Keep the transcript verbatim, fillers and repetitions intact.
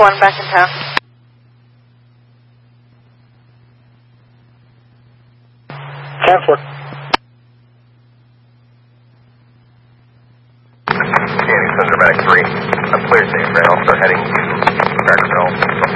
one back in town. ten four. Scanning Center Medic three. I'm clear, Saint I'll start heading to Cracker Barrel.